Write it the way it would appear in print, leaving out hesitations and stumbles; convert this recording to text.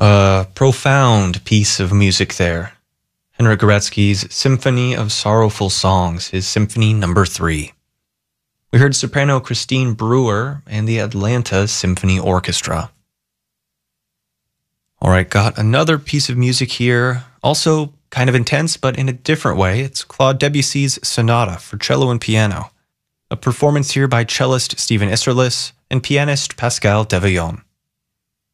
A profound piece of music there. Henryk Gorecki's Symphony of Sorrowful Songs, his Symphony Number 3. We heard soprano Christine Brewer and the Atlanta Symphony Orchestra. All right, got another piece of music here, also kind of intense, but in a different way. It's Claude Debussy's Sonata for cello and piano. A performance here by cellist Stephen Isserlis and pianist Pascal Deveillon.